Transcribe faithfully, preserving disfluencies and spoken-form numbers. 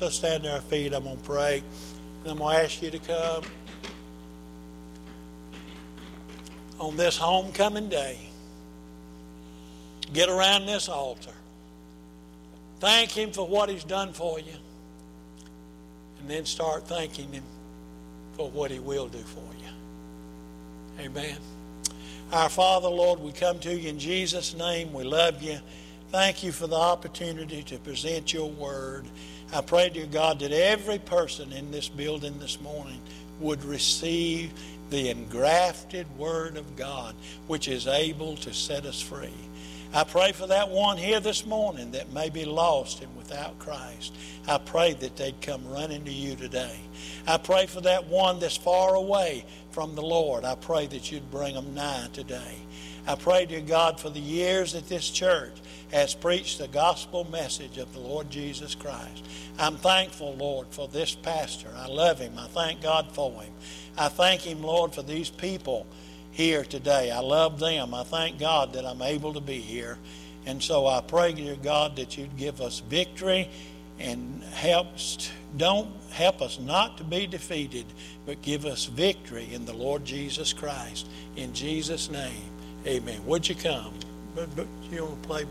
let's stand to our feet. I'm going to pray. And I'm going to ask you to come on this homecoming day. Get around this altar. Thank Him for what He's done for you. And then start thanking Him for what He will do for you. Amen. Our Father, Lord, we come to you in Jesus' name. We love you. Thank you for the opportunity to present your word. I pray, dear God, that every person in this building this morning would receive the engrafted word of God, which is able to set us free. I pray for that one here this morning that may be lost and without Christ. I pray that they'd come running to you today. I pray for that one that's far away from the Lord. I pray that you'd bring them nigh today. I pray, dear God, for the years that this church has preached the gospel message of the Lord Jesus Christ. I'm thankful, Lord, for this pastor. I love him. I thank God for him. I thank him, Lord, for these people here today. I love them. I thank God that I'm able to be here. And so I pray, dear God, that you'd give us victory and helps, don't help us not to be defeated, but give us victory in the Lord Jesus Christ. In Jesus' name, amen. Would you come? But, but you want to play,